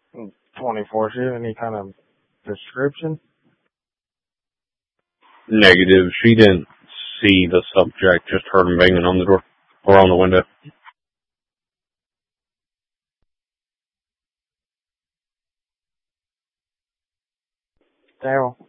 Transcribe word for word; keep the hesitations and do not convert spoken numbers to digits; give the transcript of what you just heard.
twenty-four seven, any kind of description? Negative. She didn't see the subject, just heard him banging on the door or on the window. Daryl.